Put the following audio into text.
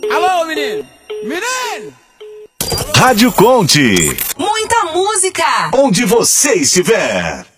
Alô, menino! Menino! Rádio Conte. Muita música. Onde você estiver.